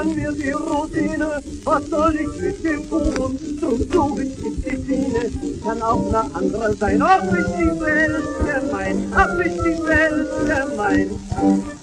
dann wird die Routine. Was soll ich mit dem Kuchen? So wichtig die Schiene, kann auch eine andere sein. Ach, ist die Welt gemein, ach, ist die Welt gemein.